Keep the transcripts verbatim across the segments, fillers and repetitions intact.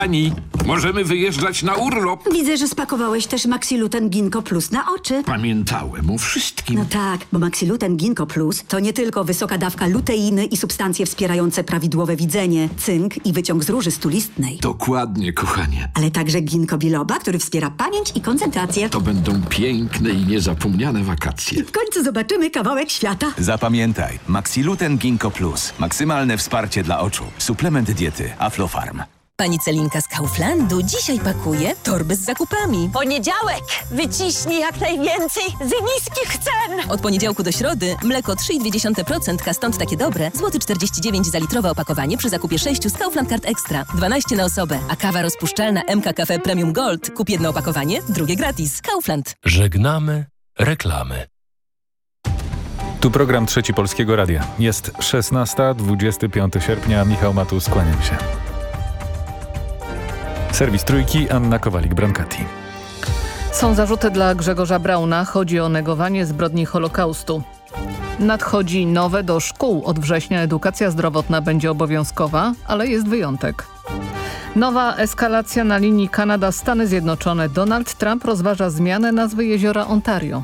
Pani, możemy wyjeżdżać na urlop. Widzę, że spakowałeś też Maxiluten Ginkgo Plus na oczy. Pamiętałem o wszystkim. No tak, bo Maxiluten Ginkgo Plus to nie tylko wysoka dawka luteiny i substancje wspierające prawidłowe widzenie, cynk i wyciąg z róży stulistnej. Dokładnie, kochanie. Ale także ginkgo biloba, który wspiera pamięć i koncentrację. To będą piękne i niezapomniane wakacje. W końcu zobaczymy kawałek świata. Zapamiętaj, Maxiluten Ginkgo Plus. Maksymalne wsparcie dla oczu. Suplement diety Aflofarm. Pani Celinka z Kauflandu dzisiaj pakuje torby z zakupami. Poniedziałek! Wyciśnij jak najwięcej z niskich cen! Od poniedziałku do środy mleko trzy i dwie procent, stąd takie dobre, złoty czterdzieści dziewięć za litrowe opakowanie przy zakupie sześciu z Kaufland Card Extra. dwanaście na osobę, a kawa rozpuszczalna M K Cafe Premium Gold. Kup jedno opakowanie, drugie gratis. Kaufland. Żegnamy reklamy. Tu program Trzeci Polskiego Radia. Jest szesnasta, dwudziestego piątego sierpnia. Michał Matus, skłaniam się. Serwis Trójki, Anna Kowalik-Brankati. Są zarzuty dla Grzegorza Brauna. Chodzi o negowanie zbrodni Holokaustu. Nadchodzi nowe do szkół. Od września edukacja zdrowotna będzie obowiązkowa, ale jest wyjątek. Nowa eskalacja na linii Kanada-Stany Zjednoczone. Donald Trump rozważa zmianę nazwy jeziora Ontario.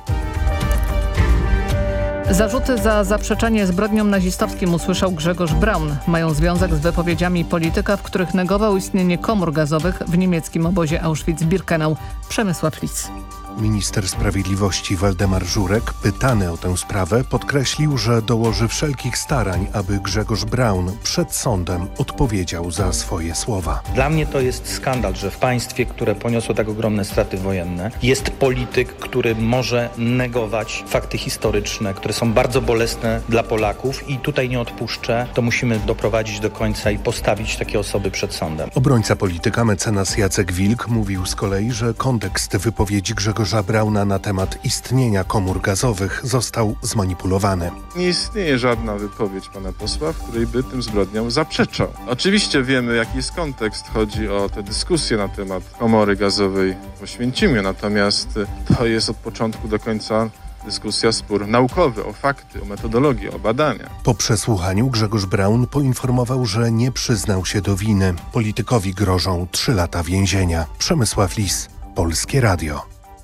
Zarzuty za zaprzeczanie zbrodniom nazistowskim usłyszał Grzegorz Braun. Mają związek z wypowiedziami polityka, w których negował istnienie komór gazowych w niemieckim obozie Auschwitz-Birkenau. Przemysław Lis. Minister Sprawiedliwości Waldemar Żurek, pytany o tę sprawę, podkreślił, że dołoży wszelkich starań, aby Grzegorz Braun przed sądem odpowiedział za swoje słowa. Dla mnie to jest skandal, że w państwie, które poniosło tak ogromne straty wojenne, jest polityk, który może negować fakty historyczne, które są bardzo bolesne dla Polaków i tutaj nie odpuszczę. To musimy doprowadzić do końca i postawić takie osoby przed sądem. Obrońca polityka mecenas Jacek Wilk mówił z kolei, że kontekst wypowiedzi Grzegorza Brauna na temat istnienia komór gazowych został zmanipulowany. Nie istnieje żadna wypowiedź pana posła, w której by tym zbrodniom zaprzeczał. Oczywiście wiemy, jaki jest kontekst. Chodzi o tę dyskusję na temat komory gazowej w Oświęcimiu, natomiast to jest od początku do końca dyskusja, spór naukowy o fakty, o metodologię, o badania. Po przesłuchaniu Grzegorz Braun poinformował, że nie przyznał się do winy. Politykowi grożą trzy lata więzienia. Przemysław Lis, Polskie Radio.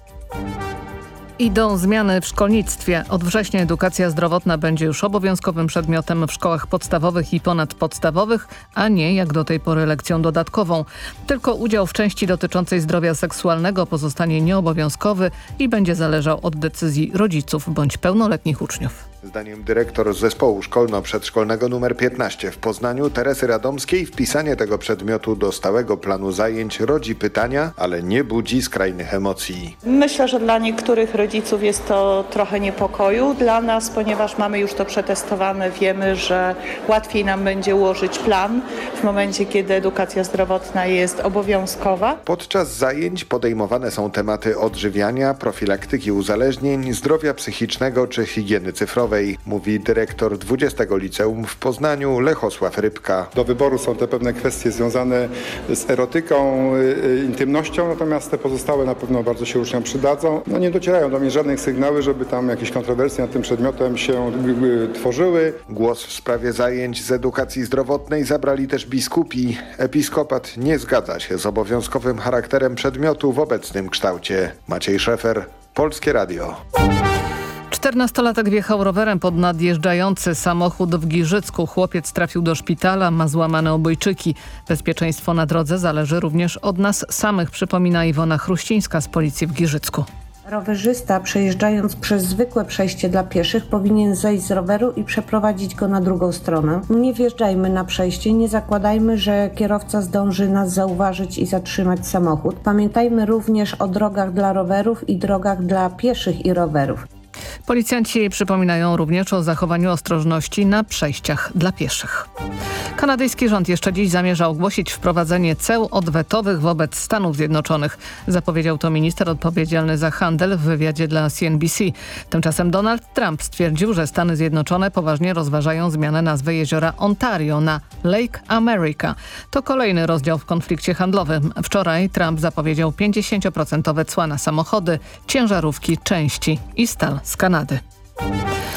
Idą zmiany w szkolnictwie. Od września edukacja zdrowotna będzie już obowiązkowym przedmiotem w szkołach podstawowych i ponadpodstawowych, a nie jak do tej pory lekcją dodatkową. Tylko udział w części dotyczącej zdrowia seksualnego pozostanie nieobowiązkowy i będzie zależał od decyzji rodziców bądź pełnoletnich uczniów. Zdaniem dyrektor Zespołu Szkolno-Przedszkolnego nr piętnaście w Poznaniu, Teresy Radomskiej, wpisanie tego przedmiotu do stałego planu zajęć rodzi pytania, ale nie budzi skrajnych emocji. Myślę, że dla niektórych rodziców jest to trochę niepokoju. Dla nas, ponieważ mamy już to przetestowane, wiemy, że łatwiej nam będzie ułożyć plan w momencie, kiedy edukacja zdrowotna jest obowiązkowa. Podczas zajęć podejmowane są tematy odżywiania, profilaktyki uzależnień, zdrowia psychicznego czy higieny cyfrowej, mówi dyrektor dwudziestego Liceum w Poznaniu Lechosław Rybka. Do wyboru są te pewne kwestie związane z erotyką, intymnością, natomiast te pozostałe na pewno bardzo się uczniom przydadzą. No nie docierają do mnie żadnych sygnały, żeby tam jakieś kontrowersje nad tym przedmiotem się tworzyły. Głos w sprawie zajęć z edukacji zdrowotnej zabrali też biskupi. Episkopat nie zgadza się z obowiązkowym charakterem przedmiotu w obecnym kształcie. Maciej Szefer, Polskie Radio. czternastolatek wjechał rowerem pod nadjeżdżający samochód w Giżycku. Chłopiec trafił do szpitala, ma złamane obojczyki. Bezpieczeństwo na drodze zależy również od nas samych, przypomina Iwona Chruścińska z policji w Giżycku. Rowerzysta, przejeżdżając przez zwykłe przejście dla pieszych, powinien zejść z roweru i przeprowadzić go na drugą stronę. Nie wjeżdżajmy na przejście, nie zakładajmy, że kierowca zdąży nas zauważyć i zatrzymać samochód. Pamiętajmy również o drogach dla rowerów i drogach dla pieszych i rowerów. Policjanci przypominają również o zachowaniu ostrożności na przejściach dla pieszych. Kanadyjski rząd jeszcze dziś zamierza ogłosić wprowadzenie ceł odwetowych wobec Stanów Zjednoczonych. Zapowiedział to minister odpowiedzialny za handel w wywiadzie dla C N B C. Tymczasem Donald Trump stwierdził, że Stany Zjednoczone poważnie rozważają zmianę nazwy jeziora Ontario na Lake America. To kolejny rozdział w konflikcie handlowym. Wczoraj Trump zapowiedział pięćdziesięcioprocentowe cła na samochody, ciężarówki, części i stal z Kanady.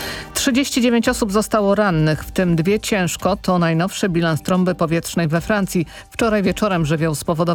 trzydzieści dziewięć osób zostało rannych, w tym dwie ciężko. To najnowszy bilans trąby powietrznej we Francji. Wczoraj wieczorem żywioł spowodował